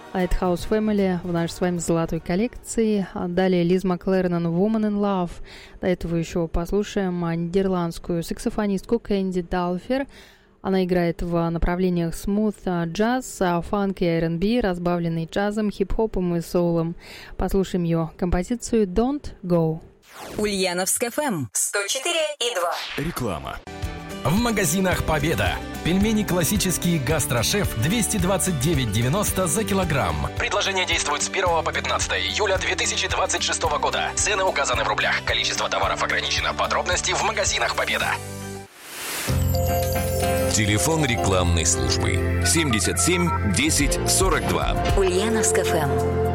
Lighthouse Family в нашей с вами золотой коллекции. Далее Лиз Маклернан «Woman in Love». До этого еще послушаем нидерландскую саксофонистку Кэнди Далфер. Она играет в направлениях смут, джаз, фанк и R&B, разбавленный джазом, хип-хопом и соулом. Послушаем ее композицию «Don't Go». Ульяновск ФМ 104,2. Реклама. В магазинах «Победа». Пельмени классические «Гастрошеф» 229,90 за килограмм. Предложение действует с 1 по 15 июля 2026 года. Цены указаны в рублях. Количество товаров ограничено. Подробности в магазинах «Победа». Телефон рекламной службы 77 10 42. Ульяновск ФМ.